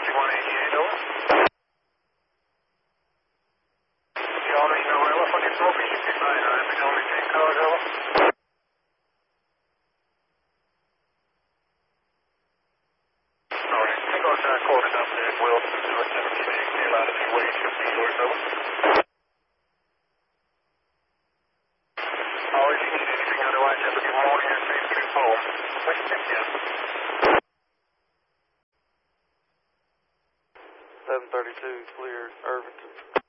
5188 over. Y'all need no elephant in trophy, you can find her. It's only 10 cars over. Alright, take our time quarters up there at Wilson, 078, clear line if you wait, should be yours over. Always, if you need anything otherwise, have a good morning and safe trip home. Wait, yeah. 732 clear, Irvington.